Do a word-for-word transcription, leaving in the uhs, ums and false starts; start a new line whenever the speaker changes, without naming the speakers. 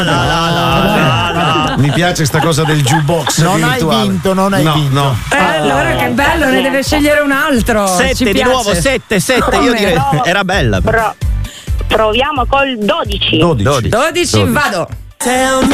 la, la, la, la.
Mi piace sta cosa del jukebox.
Non
virtuale.
hai vinto, non hai
no,
vinto.
No.
Eh, allora che bello, ne deve scegliere un altro.
Sette
Ci
di
piace.
nuovo, sette, sette.
Come?
Io direi era bella.
Pro- proviamo col dodici.
dodici.
dodici, vado.